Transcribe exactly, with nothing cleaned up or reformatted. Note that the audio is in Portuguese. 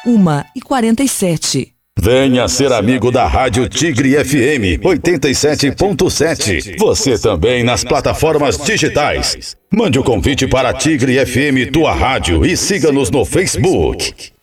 uma e quarenta e sete. Venha ser amigo da Rádio Tigre F M oitenta e sete ponto sete. Você também nas plataformas digitais. Mande o convite para Tigre F M Tua Rádio e siga-nos no Facebook.